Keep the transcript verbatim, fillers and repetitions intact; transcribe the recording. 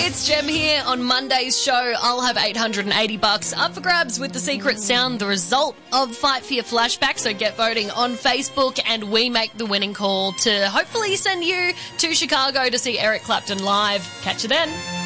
It's Gem here on Monday's show. I'll have eight hundred eighty bucks up for grabs with the secret sound, the result of Fight for Your Flashback. So get voting on Facebook and we make the winning call to hopefully send you to Chicago to see Eric Clapton live. Catch you then.